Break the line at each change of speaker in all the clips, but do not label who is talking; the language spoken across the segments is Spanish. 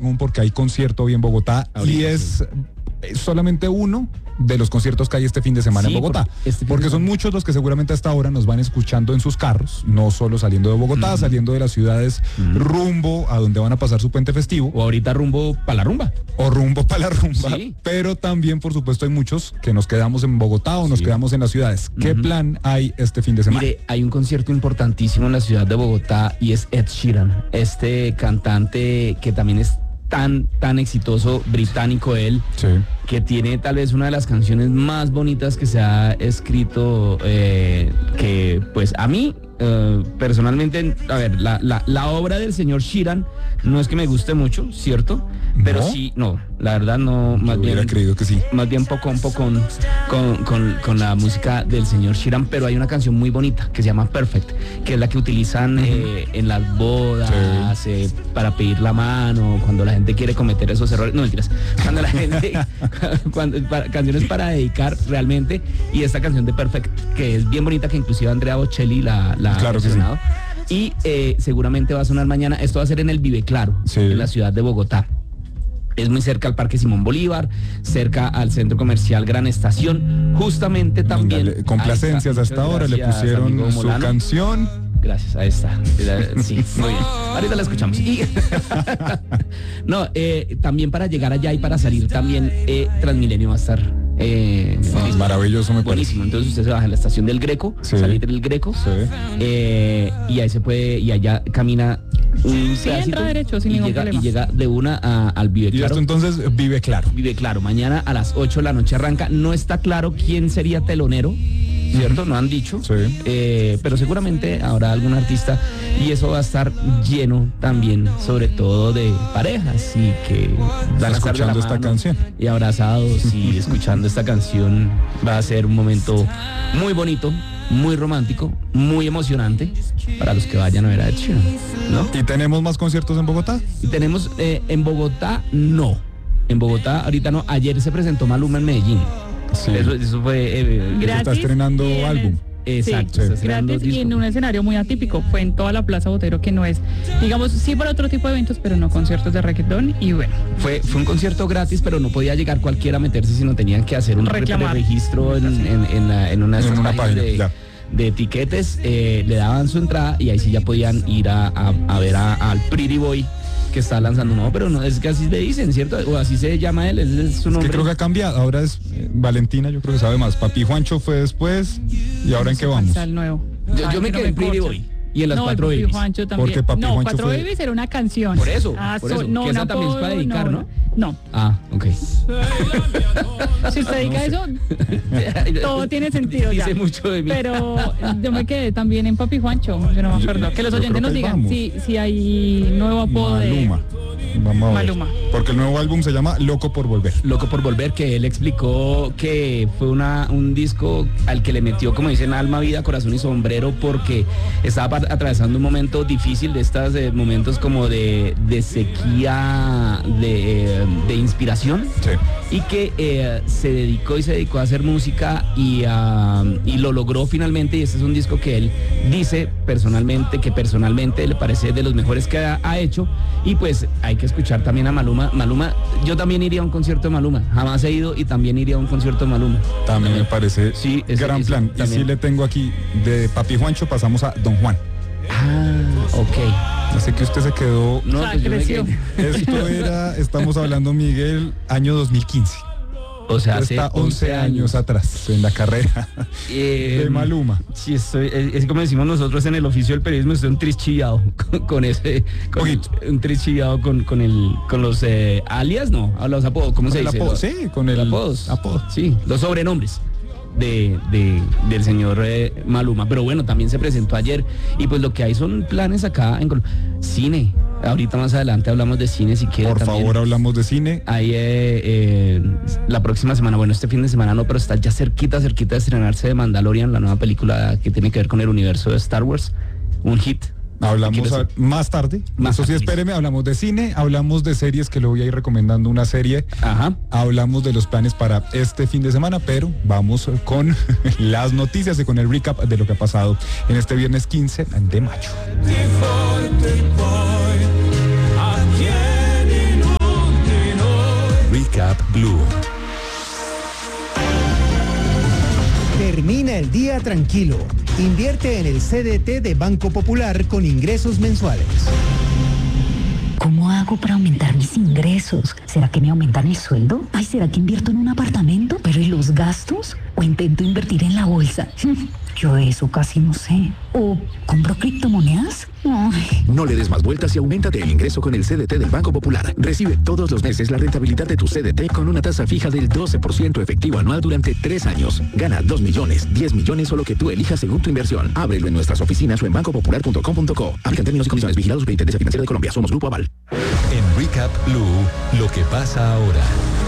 Boom porque hay concierto hoy en Bogotá y es solamente uno de los conciertos que hay este fin de semana en Bogotá, porque son muchos los que seguramente hasta ahora nos van escuchando en sus carros, no solo saliendo de Bogotá, saliendo de las ciudades rumbo a donde van a pasar su puente festivo.
O ahorita rumbo para la rumba.
O rumbo para la rumba, pero también por supuesto hay muchos que nos quedamos en Bogotá o nos quedamos en las ciudades. ¿Qué plan hay este fin de semana?
Mire, hay un concierto importantísimo en la ciudad de Bogotá y es Ed Sheeran, este cantante que también es tan exitoso, británico él, que tiene tal vez una de las canciones más bonitas que se ha escrito, que pues a mí personalmente, a ver, la obra del señor Sheeran no es que me guste mucho, ¿cierto? Pero sí, no, la verdad no, más bien
creído que sí.
Más bien poco con la música del señor Sheeran, pero hay una canción muy bonita que se llama Perfect, que es la que utilizan en las bodas, para pedir la mano, cuando la gente quiere cometer esos errores, no mentiras, cuando la gente, canciones para dedicar realmente, y esta canción de Perfect, que es bien bonita, que inclusive Andrea Bocelli la ha mencionado, y seguramente va a sonar mañana. Esto va a ser en el Vive Claro, en la ciudad de Bogotá. Es muy cerca al Parque Simón Bolívar, cerca al Centro Comercial Gran Estación. Justamente también...
Complacencias hasta ahora, le pusieron su canción.
Gracias, ahí está. Sí, muy bien. Ahorita la escuchamos. Y no, también para llegar allá y para salir también, Transmilenio va a estar...
maravilloso, me parece.
Buenísimo. Entonces usted se baja en la estación del Greco, salir del Greco, y ahí se puede, y allá camina un pedacito,
entra derecho sin ningún problema.
Y llega de una al Vive Claro.
Y esto entonces Vive Claro.
Vive Claro. Mañana a las 8 de la noche arranca. No está claro quién sería telonero, ¿cierto? No han dicho. Pero seguramente habrá algún artista y eso va a estar lleno también, sobre todo de parejas y que van a estar
escuchando esta canción
y abrazados y escuchando esta canción. Va a ser un momento muy bonito, muy romántico, muy emocionante para los que vayan a ver a Ed Sheeran, ¿no?
¿Y tenemos más conciertos en Bogotá?
Y tenemos en Bogotá, no. En Bogotá ahorita no. Ayer se presentó Maluma en Medellín. Eso fue
está estrenando álbum.
Exacto.
Gratis y en un escenario muy atípico. Fue en toda la Plaza Botero, que no es, digamos, sí para otro tipo de eventos, pero no conciertos de reggaetón. Y bueno,
fue un concierto gratis, pero no podía llegar cualquiera a meterse, sino tenían que hacer un registro en una página de etiquetes. Le daban su entrada y ahí sí ya podían ir a ver al Pretty Boy, que está lanzando. No, pero no es que así le dicen, ¿cierto? O así se llama él, es su nombre.
Es que creo que ha cambiado, ahora es Valentina, yo creo que sabe más. Papi Juancho fue después, y ahora en qué vamos.
El nuevo.
Yo me quedé en Pretty Boy. Y en las Cuatro Babies.
Juancho también.
Porque Papi Juancho
Cuatro Babies era una canción.
Por eso.
No,
que esa también es para dedicar, ¿no?
No.
Ah, ok.
Si usted dedica eso, todo tiene sentido ya.
Dice mucho de mí.
Pero yo me quedé también en Papi Juancho. Yo no me acuerdo. Que los oyentes nos digan si hay nuevo apodo
Maluma. Vamos a ver.
Maluma.
Porque el nuevo álbum se llama Loco por Volver.
Loco por Volver, que él explicó que fue un disco al que le metió, como dicen, alma, vida, corazón y sombrero, porque estaba atravesando un momento difícil, de estos momentos como de sequía, de inspiración. Y que se dedicó a hacer música y lo logró finalmente, y este es un disco que él dice personalmente le parece de los mejores que ha hecho. Y pues hay que escuchar también a Maluma. Yo también iría a un concierto de Maluma, jamás he ido y también iría a un concierto de Maluma.
También me parece gran plan.
También.
Y sí le tengo aquí, de Papi Juancho pasamos a Don Juan.
Ok.
Así que usted se quedó.
No, pues
creció.
Estamos hablando, Miguel, año 2015.
O sea,
está 11 años atrás en la carrera de Maluma.
Sí, es como decimos nosotros en el oficio del periodismo, estoy un trichillado con un trichillado con los alias, no, a los apodos, ¿cómo se dice?
Con el
apodos. Sí, los sobrenombres del señor Maluma. Pero bueno, también se presentó ayer y pues lo que hay son planes acá en cine. Ahorita más adelante hablamos de cine, si quiere.
Por favor, hablamos de cine.
Ahí la próxima semana, bueno, este fin de semana no, pero está ya cerquita de estrenarse de Mandalorian, la nueva película que tiene que ver con el universo de Star Wars. Un hit.
Hablamos más tarde. Eso sí, espéreme, hablamos de cine, hablamos de series, que le voy a ir recomendando una serie. Hablamos de los planes para este fin de semana, pero vamos con las noticias y con el recap de lo que ha pasado en este viernes 15 de mayo.
Blue.
Termina el día tranquilo. Invierte en el CDT de Banco Popular con ingresos mensuales.
¿Cómo hago para aumentar mis ingresos? ¿Será que me aumentan el sueldo? Ay, ¿será que invierto en un apartamento? ¿Pero y los gastos? ¿O intento invertir en la bolsa? Yo de eso casi no sé. ¿O compro criptomonedas? Ay.
No le des más vueltas y auméntate el ingreso con el CDT del Banco Popular. Recibe todos los meses la rentabilidad de tu CDT con una tasa fija del 12% efectivo anual durante 3 años. Gana 2 millones, 10 millones o lo que tú elijas según tu inversión. Ábrelo en nuestras oficinas o en bancopopular.com.co. Aplican términos y condiciones. Vigilados Superintendencia Financiera de Colombia. Somos Grupo Aval.
En Recap Blue, lo que pasa ahora.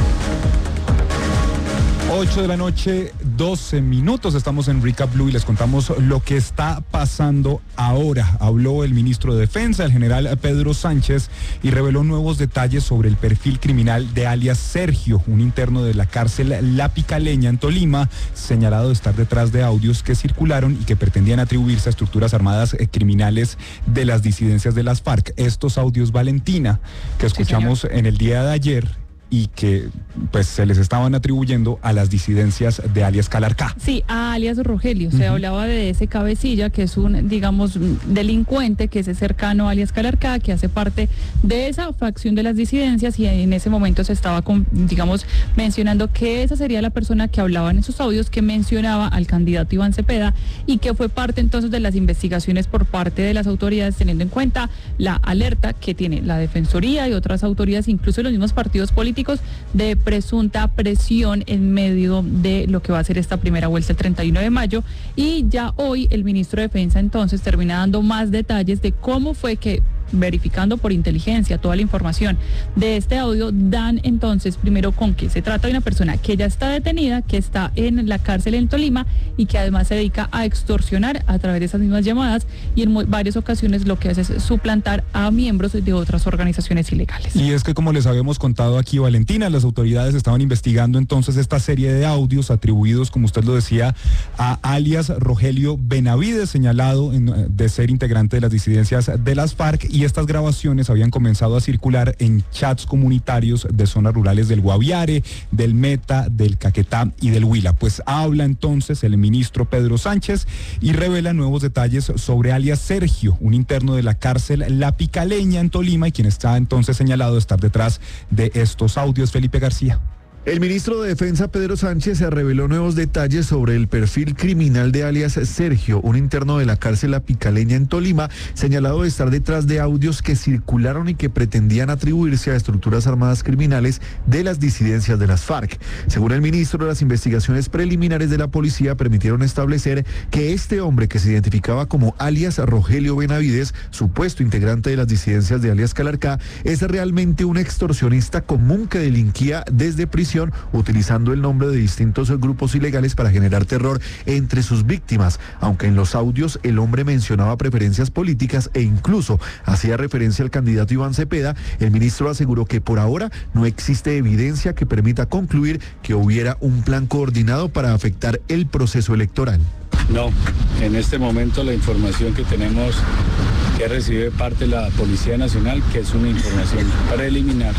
8 de la noche, 12 minutos, estamos en Recap Blue y les contamos lo que está pasando ahora. Habló el ministro de Defensa, el general Pedro Sánchez, y reveló nuevos detalles sobre el perfil criminal de alias Sergio, un interno de la cárcel La Picaleña en Tolima, señalado de estar detrás de audios que circularon y que pretendían atribuirse a estructuras armadas criminales de las disidencias de las FARC. Estos audios, Valentina, que escuchamos en el día de ayer, y que pues se les estaban atribuyendo a las disidencias de alias Calarcá.
Sí, a alias Rogelio. Se hablaba de ese cabecilla, que es un, digamos, delincuente que es cercano a alias Calarcá, que hace parte de esa facción de las disidencias, y en ese momento se estaba, digamos, mencionando que esa sería la persona que hablaba en esos audios, que mencionaba al candidato Iván Cepeda, y que fue parte entonces de las investigaciones por parte de las autoridades, teniendo en cuenta la alerta que tiene la Defensoría y otras autoridades, incluso los mismos partidos políticos, de presunta presión en medio de lo que va a ser esta primera vuelta el 31 de mayo. Y ya hoy el ministro de Defensa entonces termina dando más detalles de cómo fue que, verificando por inteligencia toda la información de este audio, dan entonces primero con que se trata de una persona que ya está detenida, que está en la cárcel en Tolima y que además se dedica a extorsionar a través de esas mismas llamadas, y en varias ocasiones lo que hace es suplantar a miembros de otras organizaciones ilegales.
Y es que, como les habíamos contado aquí, Valentina, las autoridades estaban investigando entonces esta serie de audios atribuidos, como usted lo decía, a alias Rogelio Benavides, señalado de ser integrante de las disidencias de las FARC, y estas grabaciones habían comenzado a circular en chats comunitarios de zonas rurales del Guaviare, del Meta, del Caquetá y del Huila. Pues habla entonces el ministro Pedro Sánchez y revela nuevos detalles sobre alias Sergio, un interno de la cárcel La Picaleña en Tolima, y quien está entonces señalado de estar detrás de estos audios. Felipe García.
El ministro de Defensa, Pedro Sánchez, se reveló nuevos detalles sobre el perfil criminal de alias Sergio, un interno de la cárcel La Picaleña en Tolima, señalado de estar detrás de audios que circularon y que pretendían atribuirse a estructuras armadas criminales de las disidencias de las FARC. Según el ministro, las investigaciones preliminares de la policía permitieron establecer que este hombre, que se identificaba como alias Rogelio Benavides, supuesto integrante de las disidencias de alias Calarcá, es realmente un extorsionista común que delinquía desde prisión, utilizando el nombre de distintos grupos ilegales para generar terror entre sus víctimas, aunque en los audios el hombre mencionaba preferencias políticas e incluso hacía referencia al candidato Iván Cepeda. El ministro aseguró que por ahora no existe evidencia que permita concluir que hubiera un plan coordinado para afectar el proceso electoral.
No, en este momento la información que tenemos, que recibe parte de la Policía Nacional, que es una información preliminar.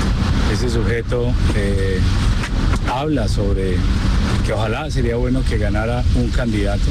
Ese sujeto habla sobre que ojalá sería bueno que ganara un candidato.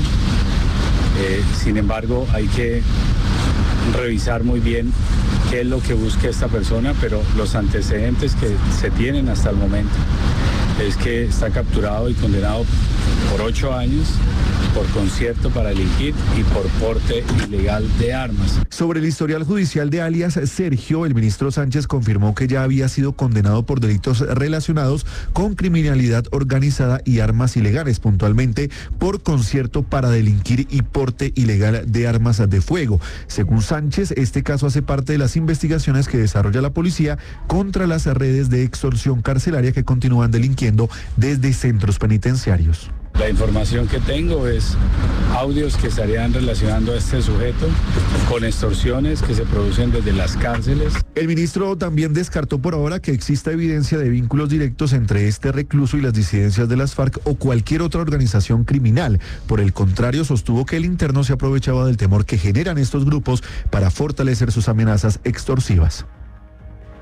Sin embargo, hay que revisar muy bien qué es lo que busca esta persona, pero los antecedentes que se tienen hasta el momento es que está capturado y condenado por 8 años por concierto para delinquir y por porte ilegal de armas.
Sobre el historial judicial de alias Sergio, el ministro Sánchez confirmó que ya había sido condenado por delitos relacionados con criminalidad organizada y armas ilegales, puntualmente por concierto para delinquir y porte ilegal de armas de fuego. Según Sánchez, este caso hace parte de las investigaciones que desarrolla la policía contra las redes de extorsión carcelaria que continúan delinquiendo desde centros penitenciarios.
La información que tengo es audios que estarían relacionando a este sujeto con extorsiones que se producen desde las cárceles.
El ministro también descartó por ahora que exista evidencia de vínculos directos entre este recluso y las disidencias de las FARC o cualquier otra organización criminal. Por el contrario, sostuvo que el interno se aprovechaba del temor que generan estos grupos para fortalecer sus amenazas extorsivas.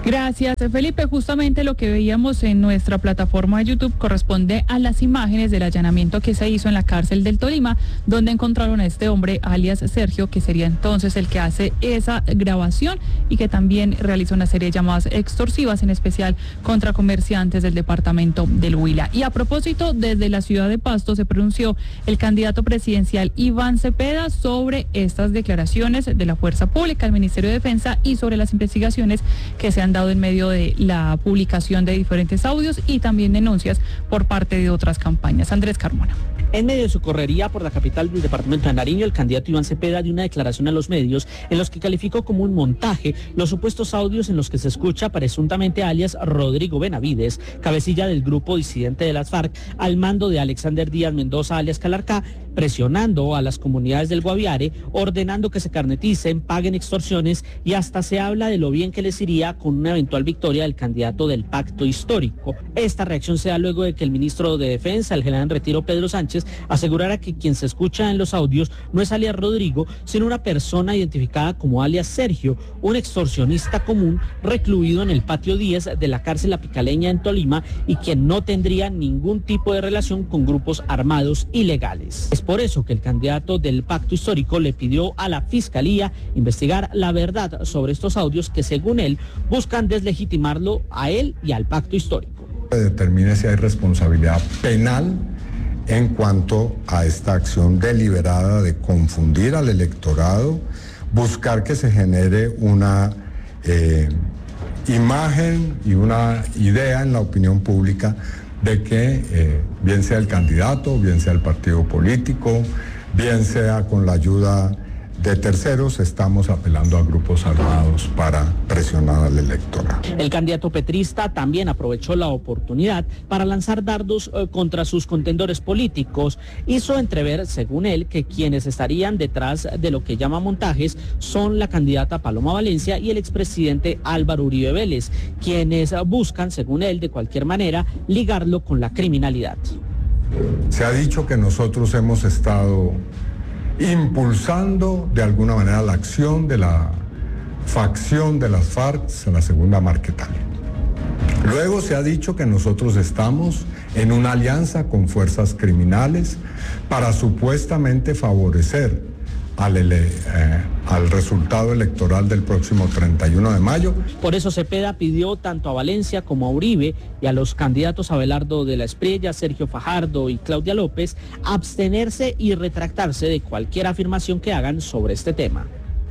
Gracias, Felipe. Justamente lo que veíamos en nuestra plataforma de YouTube corresponde a las imágenes del allanamiento que se hizo en la cárcel del Tolima, donde encontraron a este hombre, alias Sergio, que sería entonces el que hace esa grabación y que también realiza una serie de llamadas extorsivas, en especial contra comerciantes del departamento del Huila. Y a propósito, desde la ciudad de Pasto se pronunció el candidato presidencial Iván Cepeda sobre estas declaraciones de la Fuerza Pública, el Ministerio de Defensa y sobre las investigaciones que se han dado en medio de la publicación de diferentes audios y también denuncias por parte de otras campañas. Andrés Carmona.
En medio de su correría por la capital del departamento de Nariño, el candidato Iván Cepeda dio una declaración a los medios en los que calificó como un montaje los supuestos audios en los que se escucha presuntamente alias Rodrigo Benavides, cabecilla del grupo disidente de las FARC, al mando de Alexander Díaz Mendoza alias Calarcá, presionando a las comunidades del Guaviare, ordenando que se carneticen, paguen extorsiones y hasta se habla de lo bien que les iría con una eventual victoria del candidato del pacto histórico. Esta reacción se da luego de que el ministro de Defensa, el general en retiro Pedro Sánchez, asegurara que quien se escucha en los audios no es alias Rodrigo, sino una persona identificada como alias Sergio, un extorsionista común recluido en el patio 10 de la cárcel La Picaleña en Tolima y quien no tendría ningún tipo de relación con grupos armados ilegales. Es por eso que el candidato del pacto histórico le pidió a la Fiscalía investigar la verdad sobre estos audios que, según él, buscan deslegitimarlo a él y al pacto histórico.
Determine si hay responsabilidad penal en cuanto a esta acción deliberada de confundir al electorado, buscar que se genere una imagen y una idea en la opinión pública de que bien sea el candidato, bien sea el partido político, bien sea con la ayuda de terceros, estamos apelando a grupos armados para presionar al electorado.
El candidato petrista también aprovechó la oportunidad para lanzar dardos contra sus contendores políticos. Hizo entrever, según él, que quienes estarían detrás de lo que llama montajes son la candidata Paloma Valencia y el expresidente Álvaro Uribe Vélez, quienes buscan, según él, de cualquier manera, ligarlo con la criminalidad.
Se ha dicho que nosotros hemos estado impulsando de alguna manera la acción de la facción de las FARC en la segunda Marquetalia. Luego se ha dicho que nosotros estamos en una alianza con fuerzas criminales para supuestamente favorecer al resultado electoral del próximo 31 de mayo.
Por eso Cepeda pidió tanto a Valencia como a Uribe y a los candidatos Abelardo de la Espriella, Sergio Fajardo y Claudia López abstenerse y retractarse de cualquier afirmación que hagan sobre este tema.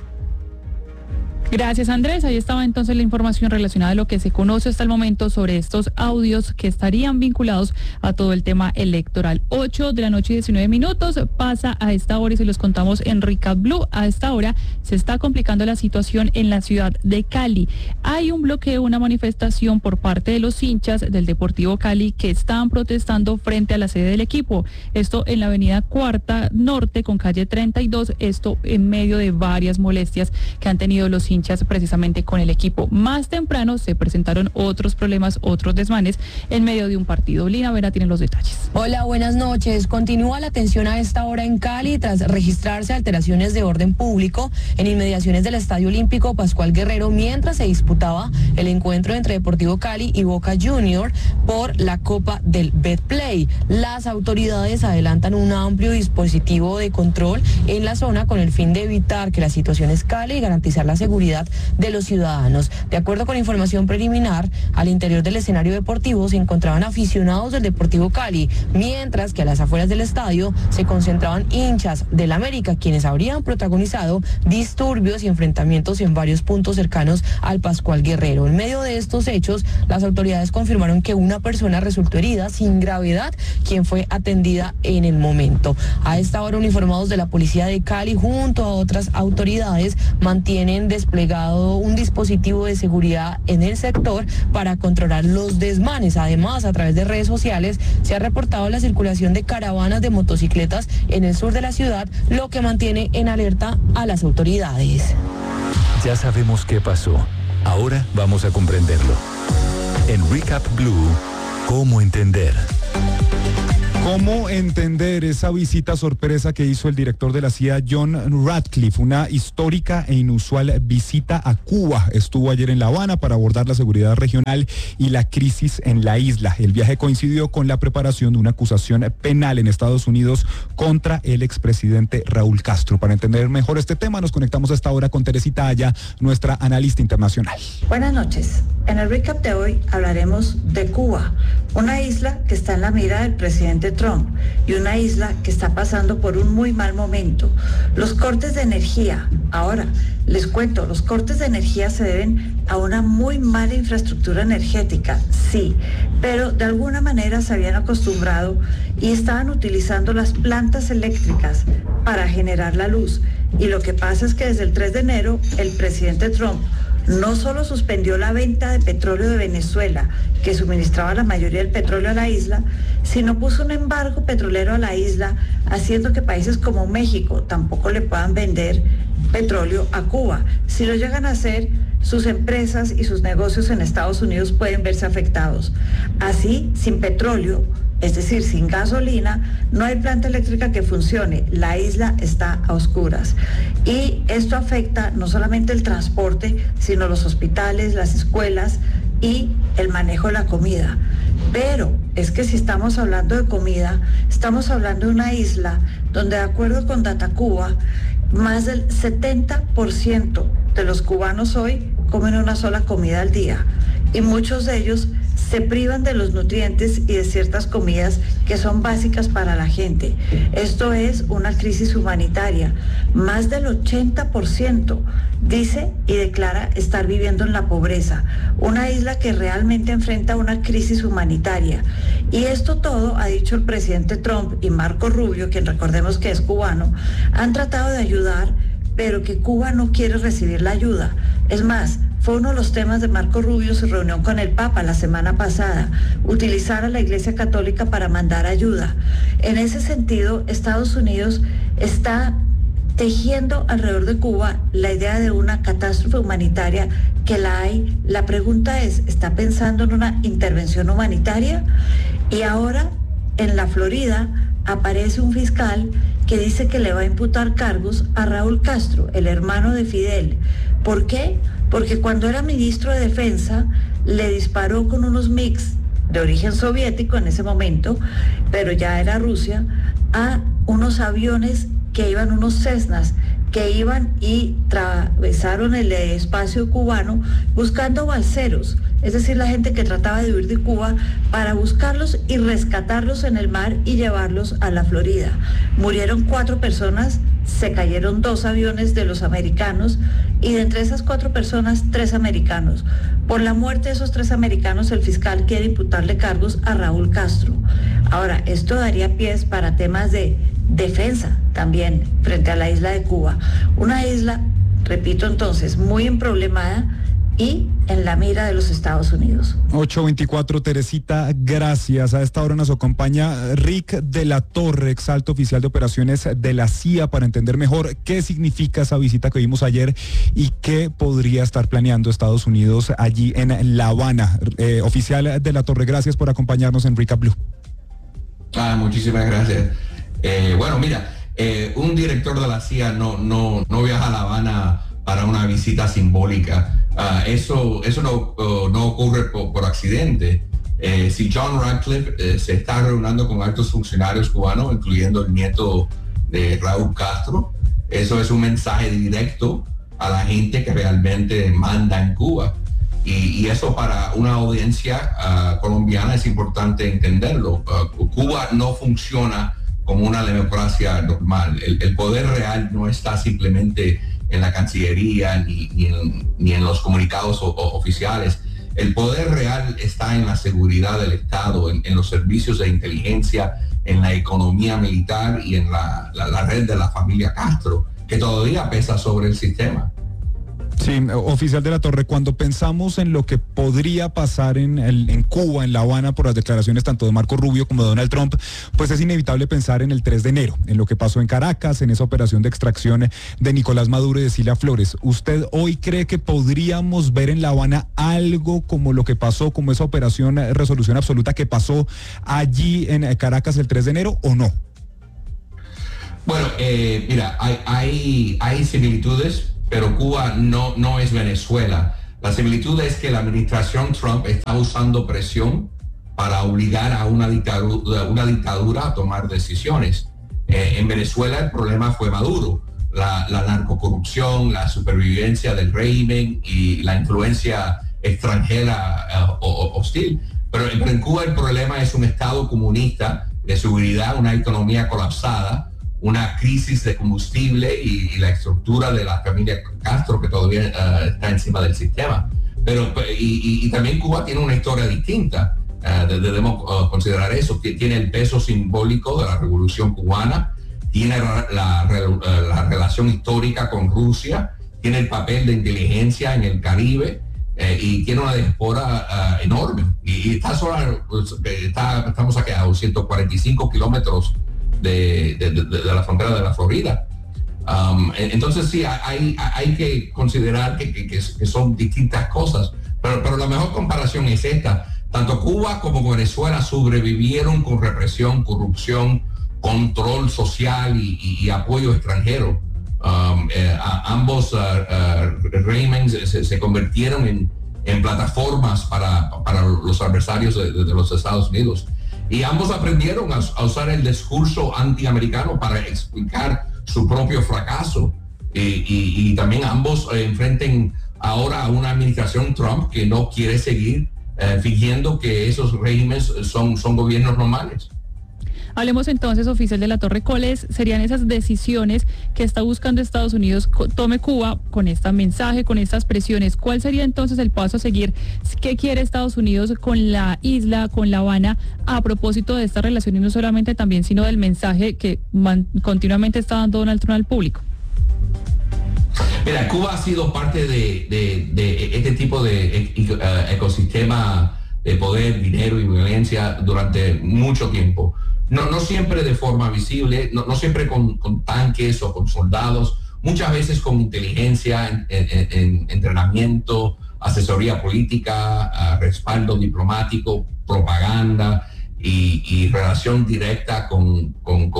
Gracias, Andrés. Ahí estaba entonces la información relacionada a lo que se conoce hasta el momento sobre estos audios que estarían vinculados a todo el tema electoral. 8:19 p.m. pasa a esta hora y se los contamos en Recap Blue. A esta hora se está complicando la situación en la ciudad de Cali. Hay un bloqueo, una manifestación por parte de los hinchas del Deportivo Cali que están protestando frente a la sede del equipo. Esto en la avenida Cuarta Norte con calle 32. Esto en medio de varias molestias que han tenido los hinchas precisamente con el equipo. Más temprano se presentaron otros problemas, otros desmanes en medio de un partido. Lina Vera tiene los detalles.
Hola, buenas noches. Continúa la tensión a esta hora en Cali tras registrarse alteraciones de orden público en inmediaciones del Estadio Olímpico Pascual Guerrero mientras se disputaba el encuentro entre Deportivo Cali y Boca Junior por la Copa del Betplay. Las autoridades adelantan un amplio dispositivo de control en la zona con el fin de evitar que la situación escale y garantizar la seguridad de los ciudadanos. De acuerdo con información preliminar, al interior del escenario deportivo se encontraban aficionados del Deportivo Cali, mientras que a las afueras del estadio se concentraban hinchas del América, quienes habrían protagonizado disturbios y enfrentamientos en varios puntos cercanos al Pascual Guerrero. En medio de estos hechos, las autoridades confirmaron que una persona resultó herida sin gravedad, quien fue atendida en el momento. A esta hora, uniformados de la policía de Cali junto a otras autoridades mantienen desplegado un dispositivo de seguridad en el sector para controlar los desmanes. Además, a través de redes sociales se ha reportado la circulación de caravanas de motocicletas en el sur de la ciudad, lo que mantiene en alerta a las autoridades.
Ya sabemos qué pasó. Ahora vamos a comprenderlo. En Recap Blue, ¿cómo entender?
¿Cómo entender esa visita sorpresa que hizo el director de la CIA, John Ratcliffe? Una histórica e inusual visita a Cuba. Estuvo ayer en La Habana para abordar la seguridad regional y la crisis en la isla. El viaje coincidió con la preparación de una acusación penal en Estados Unidos contra el expresidente Raúl Castro. Para entender mejor este tema, nos conectamos a esta hora con Teresita Aya, nuestra analista internacional.
Buenas noches. En el recap de hoy hablaremos de Cuba, una isla que está en la mira del presidente Trump y una isla que está pasando por un muy mal momento. Los cortes de energía, ahora les cuento, los cortes de energía se deben a una muy mala infraestructura energética, sí, pero de alguna manera se habían acostumbrado y estaban utilizando las plantas eléctricas para generar la luz. Y lo que pasa es que desde el 3 de enero el presidente Trump no solo suspendió la venta de petróleo de Venezuela, que suministraba la mayoría del petróleo a la isla, sino puso un embargo petrolero a la isla, haciendo que países como México tampoco le puedan vender petróleo a Cuba. Si lo llegan a hacer, sus empresas y sus negocios en Estados Unidos pueden verse afectados. Así, sin petróleo, es decir, sin gasolina, no hay planta eléctrica que funcione. La isla está a oscuras. Y esto afecta no solamente el transporte, sino los hospitales, las escuelas y el manejo de la comida. Pero es que si estamos hablando de comida, estamos hablando de una isla donde, de acuerdo con Datacuba, más del 70% de los cubanos hoy comen una sola comida al día. Y muchos de ellos se privan de los nutrientes y de ciertas comidas que son básicas para la gente. Esto es una crisis humanitaria. Más del 80% dice y declara estar viviendo en la pobreza. Una isla que realmente enfrenta una crisis humanitaria. Y esto todo, ha dicho el presidente Trump y Marco Rubio, quien recordemos que es cubano, han tratado de ayudar, pero que Cuba no quiere recibir la ayuda. Es más, fue uno de los temas de Marco Rubio, su reunión con el Papa la semana pasada, utilizar a la Iglesia Católica para mandar ayuda. En ese sentido, Estados Unidos está tejiendo alrededor de Cuba la idea de una catástrofe humanitaria, que la hay. La pregunta es, ¿está pensando en una intervención humanitaria? Y ahora, en la Florida, aparece un fiscal que dice que le va a imputar cargos a Raúl Castro, el hermano de Fidel. ¿Por qué? Porque cuando era ministro de Defensa le disparó con unos MiGs de origen soviético en ese momento, pero ya era Rusia, a unos aviones que iban, unos Cessnas, que iban y atravesaron el espacio cubano buscando balseros, es decir, la gente que trataba de huir de Cuba, para buscarlos y rescatarlos en el mar y llevarlos a la Florida. Murieron 4 personas, se cayeron 2 aviones de los americanos y de entre esas 4 personas, 3 americanos. Por la muerte de esos 3 americanos, el fiscal quiere imputarle cargos a Raúl Castro. Ahora, esto daría pies para temas de defensa también frente a la isla de Cuba. Una isla, repito entonces, muy emproblemada y en la mira de los Estados Unidos.
8:24, Teresita, gracias. A esta hora nos acompaña Rick de la Torre, ex alto oficial de operaciones de la CIA, para entender mejor qué significa esa visita que vimos ayer y qué podría estar planeando Estados Unidos allí en La Habana. Oficial de la Torre, gracias por acompañarnos en Recap Blue.
Muchísimas gracias. Bueno, mira, un director de la CIA no viaja a La Habana para una visita simbólica. Eso no ocurre por accidente. Si John Ratcliffe se está reuniendo con altos funcionarios cubanos, incluyendo el nieto de Raúl Castro, eso es un mensaje directo a la gente que realmente manda en Cuba. Y eso, para una audiencia colombiana, es importante entenderlo. Cuba no funciona como una democracia normal. El poder real no está simplemente en la Cancillería ni en los comunicados oficiales. El poder real está en la seguridad del Estado, en los servicios de inteligencia, en la economía militar y en la red de la familia Castro, que todavía pesa sobre el sistema.
Sí, oficial de la Torre, cuando pensamos en lo que podría pasar en Cuba, en La Habana, por las declaraciones tanto de Marco Rubio como de Donald Trump, pues es inevitable pensar en el 3 de enero, en lo que pasó en Caracas, en esa operación de extracción de Nicolás Maduro y de Cilia Flores. ¿Usted hoy cree que podríamos ver en La Habana algo como lo que pasó, como esa operación Resolución Absoluta que pasó allí en Caracas el 3 de enero o no?
Bueno, mira, hay similitudes, pero Cuba no es Venezuela. La similitud es que la administración Trump está usando presión para obligar a una dictadura a tomar decisiones. En Venezuela el problema fue Maduro, la narcocorrupción, la supervivencia del régimen y la influencia extranjera hostil. Pero en Cuba el problema es un Estado comunista de seguridad, una economía colapsada, una crisis de combustible y la estructura de la familia Castro que todavía está encima del sistema. Pero y también Cuba tiene una historia distinta, debemos considerar eso, que tiene el peso simbólico de la Revolución Cubana, tiene la relación histórica con Rusia, tiene el papel de inteligencia en el Caribe y tiene una diáspora enorme. Y estamos aquí a 145 kilómetros de la frontera de la Florida. Entonces sí, hay que considerar que son distintas cosas, pero la mejor comparación es esta. Tanto Cuba como Venezuela sobrevivieron con represión, corrupción, control social y apoyo extranjero. Ambos regímenes se convirtieron en plataformas para los adversarios de los Estados Unidos. Y ambos aprendieron a usar el discurso antiamericano para explicar su propio fracaso. Y también ambos enfrentan ahora a una administración Trump que no quiere seguir fingiendo que esos regímenes son gobiernos normales.
Hablemos entonces, oficial de la Torre, ¿cuáles serían esas decisiones que está buscando Estados Unidos tome Cuba con este mensaje, con estas presiones? ¿Cuál sería entonces el paso a seguir? ¿Qué quiere Estados Unidos con la isla, con La Habana, a propósito de estas relaciones, no solamente también, sino del mensaje que continuamente está dando Donald Trump al público?
Mira, Cuba ha sido parte de este tipo de ecosistema de poder, dinero y violencia durante mucho tiempo. No siempre de forma visible, no siempre con tanques o con soldados, muchas veces con inteligencia, entrenamiento, asesoría política, respaldo diplomático, propaganda y relación directa con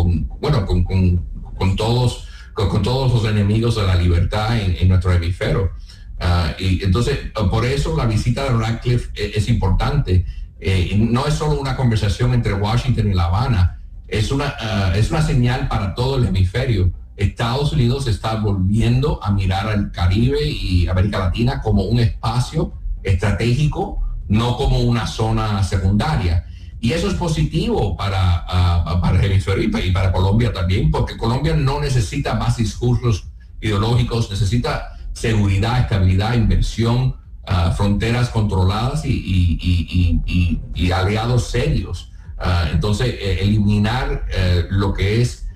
todos los enemigos de la libertad en nuestro hemisferio. Y entonces, por eso la visita de Ratcliffe es importante. No es solo una conversación entre Washington y La Habana, es una señal para todo el hemisferio. Estados Unidos está volviendo a mirar al Caribe y América Latina como un espacio estratégico, no como una zona secundaria. Y eso es positivo para el hemisferio y para Colombia también, porque Colombia no necesita más discursos ideológicos, necesita seguridad, estabilidad, inversión, fronteras controladas y aliados serios. Entonces, eliminar lo que es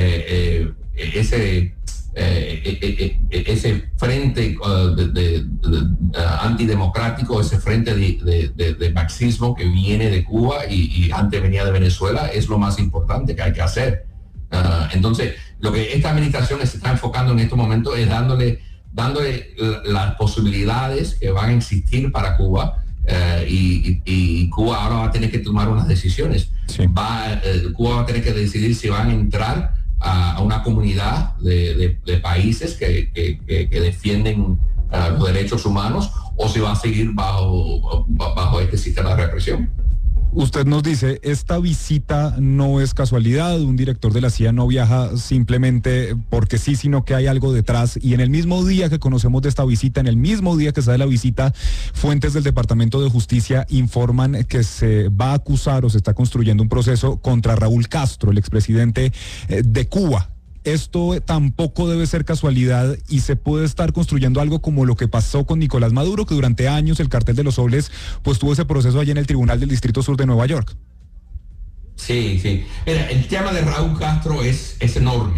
ese frente antidemocrático, ese frente de marxismo que viene de Cuba y antes venía de Venezuela, es lo más importante que hay que hacer. Entonces, lo que esta administración se está enfocando en estos momentos es dándole las posibilidades que van a existir para Cuba, y Cuba ahora va a tener que tomar unas decisiones. Sí. Cuba va a tener que decidir si van a entrar a una comunidad de países que defienden los derechos humanos o si va a seguir bajo este sistema de represión.
Usted nos dice, esta visita no es casualidad, un director de la CIA no viaja simplemente porque sí, sino que hay algo detrás. Y en el mismo día que conocemos de esta visita, en el mismo día que sale la visita, fuentes del Departamento de Justicia informan que se va a acusar o se está construyendo un proceso contra Raúl Castro, el expresidente de Cuba. Esto tampoco debe ser casualidad y se puede estar construyendo algo como lo que pasó con Nicolás Maduro, que durante años el Cartel de los Soles pues tuvo ese proceso allí en el Tribunal del Distrito Sur de Nueva York.
Sí. Mira, el tema de Raúl Castro es enorme.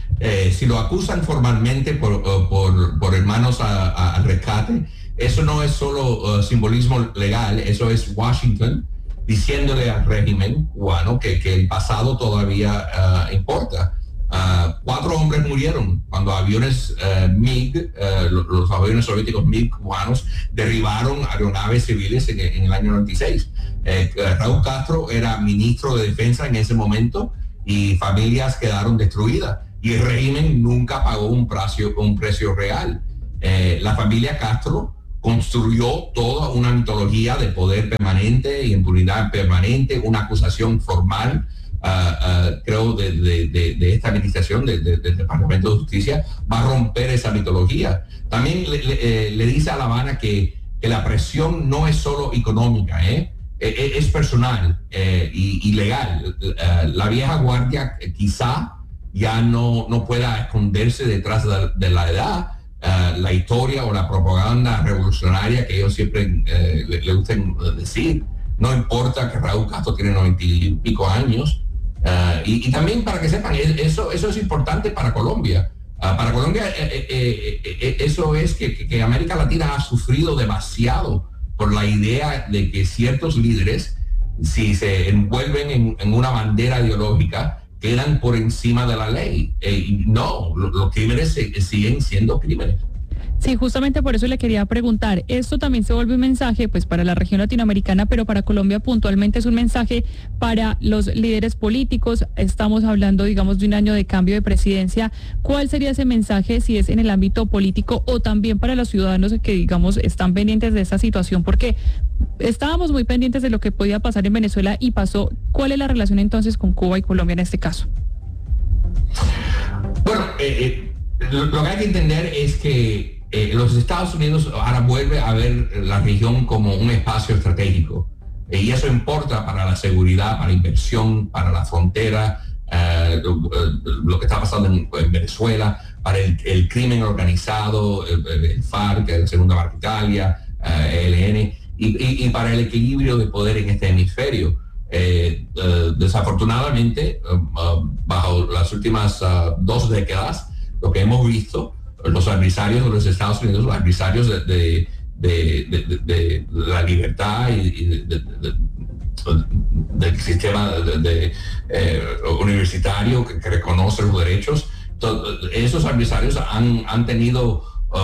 Si lo acusan formalmente por hermanos al rescate, eso no es solo simbolismo legal, eso es Washington diciéndole al régimen cubano que el pasado todavía importa. 4 hombres murieron cuando aviones MiG, los aviones soviéticos MiG cubanos, derribaron aeronaves civiles en el año 96. Raúl Castro era ministro de Defensa en ese momento y familias quedaron destruidas y el régimen nunca pagó un precio real. La familia Castro construyó toda una mitología de poder permanente y impunidad permanente, una acusación formal. Creo de esta administración del Departamento de Justicia va a romper esa mitología. También le dice a La Habana que la presión no es solo económica, es personal y legal. La vieja guardia quizá ya no pueda esconderse detrás de la edad. La historia o la propaganda revolucionaria que ellos siempre le gustan decir, no importa que Raúl Castro tiene 90 y pico años. Y también para que sepan, eso es importante para Colombia. Para Colombia eso es que América Latina ha sufrido demasiado por la idea de que ciertos líderes, si se envuelven en una bandera ideológica, quedan por encima de la ley. No, los crímenes siguen siendo crímenes.
Sí, justamente por eso le quería preguntar, esto también se vuelve un mensaje pues para la región latinoamericana, pero para Colombia puntualmente es un mensaje para los líderes políticos. Estamos hablando, digamos, de un año de cambio de presidencia. ¿Cuál sería ese mensaje si es en el ámbito político o también para los ciudadanos que, digamos, están pendientes de esta situación? Porque estábamos muy pendientes de lo que podía pasar en Venezuela y pasó. ¿Cuál es la relación entonces con Cuba y Colombia en este caso?
Bueno, lo que hay que entender es que los Estados Unidos ahora vuelve a ver la región como un espacio estratégico y eso importa para la seguridad, para la inversión, para la frontera, lo que está pasando en Venezuela, para el crimen organizado, el FARC, la Segunda Marca Italia, ELN, y para el equilibrio de poder en este hemisferio. Desafortunadamente, bajo las últimas 2 décadas, lo que hemos visto, los adversarios de los Estados Unidos, los adversarios de la libertad y del sistema universitario que reconoce los derechos, esos adversarios han tenido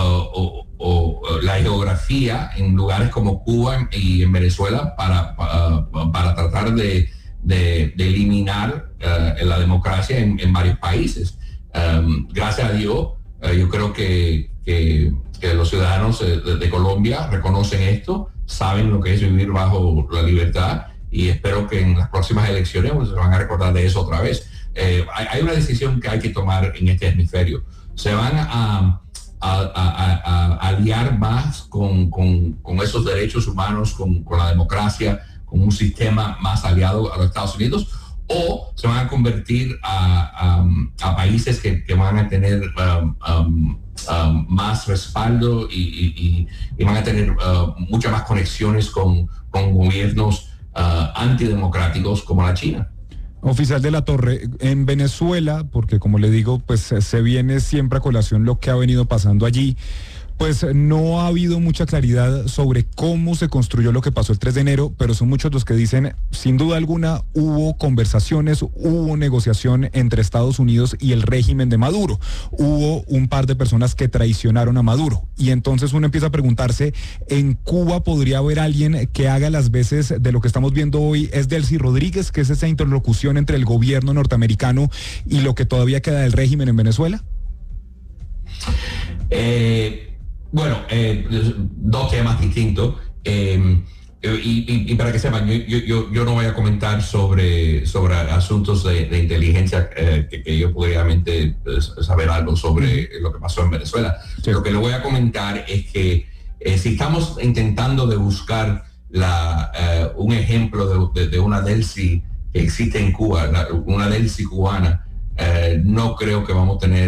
la geografía en lugares como Cuba y en Venezuela para tratar de eliminar la democracia en varios países. Gracias a Dios, yo creo que los ciudadanos de Colombia reconocen esto, saben lo que es vivir bajo la libertad y espero que en las próximas elecciones se van a recordar de eso otra vez. Hay una decisión que hay que tomar en este hemisferio. Se van a aliar más con esos derechos humanos, con la democracia, con un sistema más aliado a los Estados Unidos, o se van a convertir a países que van a tener más respaldo y van a tener muchas más conexiones con gobiernos antidemocráticos como la China.
Oficial de la Torre, en Venezuela, porque como le digo, pues se viene siempre a colación lo que ha venido pasando allí, pues no ha habido mucha claridad sobre cómo se construyó lo que pasó el 3 de enero, pero son muchos los que dicen, sin duda alguna, hubo conversaciones, hubo negociación entre Estados Unidos y el régimen de Maduro. Hubo un par de personas que traicionaron a Maduro. Y entonces uno empieza a preguntarse, ¿en Cuba podría haber alguien que haga las veces de lo que estamos viendo hoy? ¿Es Delcy Rodríguez, que es esa interlocución entre el gobierno norteamericano y lo que todavía queda del régimen en Venezuela?
Bueno, 2 temas distintos y para que sepan, yo no voy a comentar sobre asuntos de inteligencia que yo podría realmente saber algo sobre lo que pasó en Venezuela. Sí. Lo que le voy a comentar es que si estamos intentando de buscar un ejemplo de una Delcy que existe en Cuba, una Delcy cubana, no creo que vamos a tener,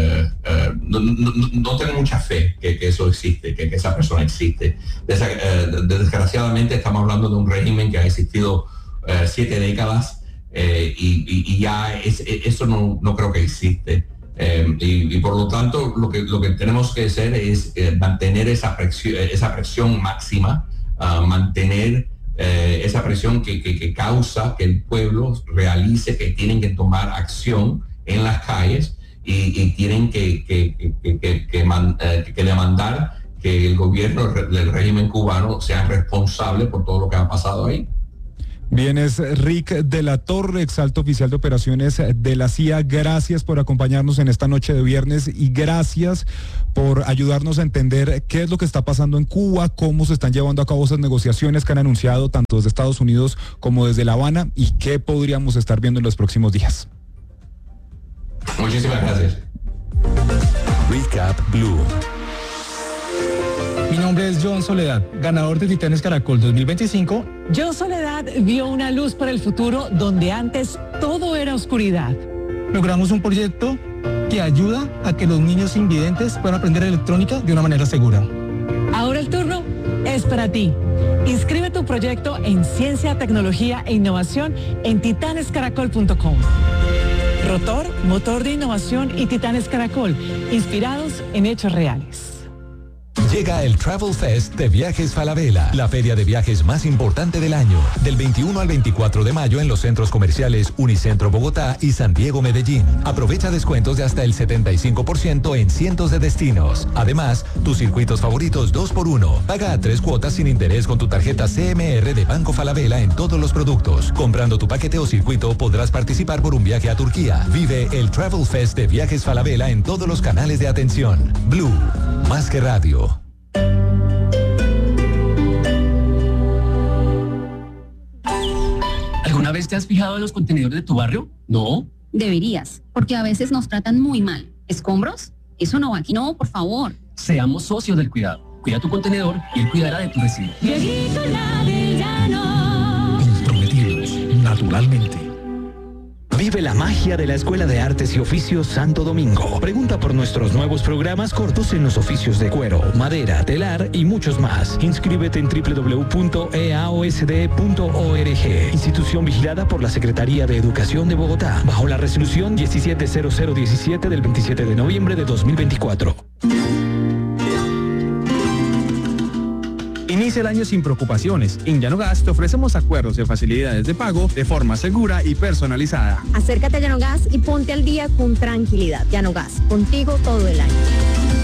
no tengo mucha fe que eso existe, que esa persona existe. Desgraciadamente estamos hablando de un régimen que ha existido 7 décadas y ya eso no creo que existe. Y por lo tanto lo que tenemos que hacer es mantener esa presión máxima, mantener esa presión que causa que el pueblo realice que tienen que tomar acción en las calles y tienen que demandar que el gobierno del régimen cubano sea responsable por todo lo que ha pasado ahí.
Bien, es Rick de la Torre, exalto oficial de operaciones de la CIA. Gracias por acompañarnos en esta noche de viernes y gracias por ayudarnos a entender qué es lo que está pasando en Cuba, cómo se están llevando a cabo esas negociaciones que han anunciado tanto desde Estados Unidos como desde La Habana y qué podríamos estar viendo en los próximos días.
Muchísimas gracias.
Recap Blue.
Mi nombre es John Soledad, ganador de Titanes Caracol 2025.
John Soledad vio una luz para el futuro donde antes todo era oscuridad.
Logramos un proyecto que ayuda a que los niños invidentes puedan aprender electrónica de una manera segura.
Ahora el turno es para ti. Inscribe tu proyecto en Ciencia, Tecnología e Innovación en titanescaracol.com. Rotor, motor de innovación y Titanes Caracol, inspirados en hechos reales.
Llega el Travel Fest de Viajes Falabella, la feria de viajes más importante del año, del 21 al 24 de mayo en los centros comerciales Unicentro Bogotá y San Diego Medellín. Aprovecha descuentos de hasta el 75% en cientos de destinos. Además, tus circuitos favoritos 2x1. Paga a 3 cuotas sin interés con tu tarjeta CMR de Banco Falabella en todos los productos. Comprando tu paquete o circuito podrás participar por un viaje a Turquía. Vive el Travel Fest de Viajes Falabella en todos los canales de atención. Blue, más que radio.
¿Alguna vez te has fijado en los contenedores de tu barrio? ¿No?
Deberías, porque a veces nos tratan muy mal. ¿Escombros? Eso no va aquí. No, por favor.
Seamos socios del cuidado. Cuida tu contenedor y él cuidará de tu residuo.
Comprometidos, naturalmente. Vive la magia de la Escuela de Artes y Oficios Santo Domingo. Pregunta por nuestros nuevos programas cortos en los oficios de cuero, madera, telar y muchos más. Inscríbete en www.eaosd.org. Institución vigilada por la Secretaría de Educación de Bogotá, bajo la resolución 170017 del 27 de noviembre de 2024.
Inicia el año sin preocupaciones. En Llanogas te ofrecemos acuerdos de facilidades de pago de forma segura y personalizada.
Acércate a Llanogas y ponte al día con tranquilidad. Llanogas, contigo todo el año.